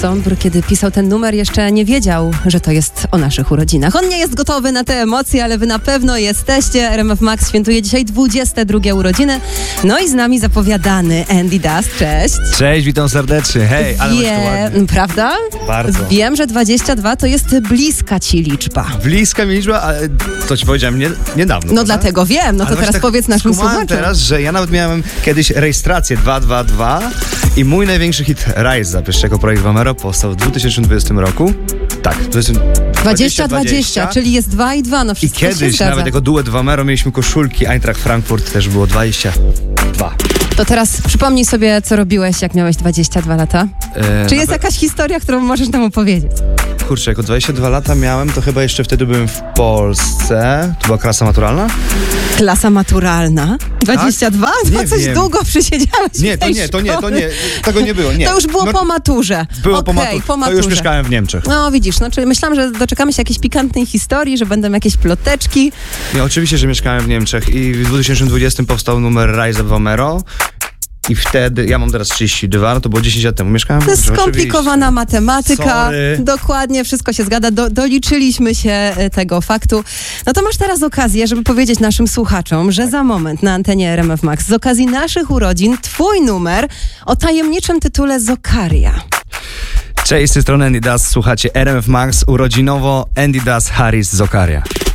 Sombr, kiedy pisał ten numer, jeszcze nie wiedział, że to jest o naszych urodzinach. On nie jest gotowy na te emocje, ale wy na pewno jesteście. RMF Max świętuje dzisiaj 22 urodziny. No i z nami zapowiadany Andy Dust. Cześć. Cześć, witam serdecznie. Hej, ale masz to ładnie. Prawda? Bardzo. Wiem, że 22 to jest bliska ci liczba. Bliska mi liczba, ale to ci powiedziałem niedawno. No dlatego wiem, no to teraz powiedz naszym słuchaczom. Teraz, że ja nawet miałem kiedyś rejestrację 222 i mój największy hit Rise Up, jeszcze jako projekt Vomero, powstał w 2020 roku. Tak, 2020, czyli jest 2 i 2, no I wszystko kiedyś się nawet jako duet Vomero mieliśmy koszulki Eintracht Frankfurt, też było 22. To teraz przypomnij sobie, co robiłeś, jak miałeś 22 lata. Czy jest jakaś historia, którą możesz nam opowiedzieć? Kurczę, jako 22 lata miałem, to chyba jeszcze wtedy byłem w Polsce. To była klasa maturalna? Klasa maturalna? 22? Tak? No coś wiem. długo przysiedziałeś Nie, w tej to nie, tego nie było, nie. To już było po maturze. Było Okej, po maturze. To już mieszkałem w Niemczech. No widzisz, no czyli myślałam, że doczekamy się jakiejś pikantnej historii, że będą jakieś ploteczki. Nie, oczywiście, że mieszkałem w Niemczech i w 2020 powstał numer Rise Up Vomero. I wtedy, ja mam teraz 32, no to było 10 lat temu, mieszkałem w To jest Niemczech, skomplikowana matematyka. Sorry. Dokładnie, wszystko się zgadza. Doliczyliśmy się tego faktu. No to masz teraz okazję, żeby powiedzieć naszym słuchaczom, że za moment na antenie RMF Max z okazji naszych urodzin twój numer o tajemniczym tytule Zokaria. Cześć, z tej strony Andy Dust, słuchacie RMF Max, urodzinowo Andy Dust, Harris, Zokaria.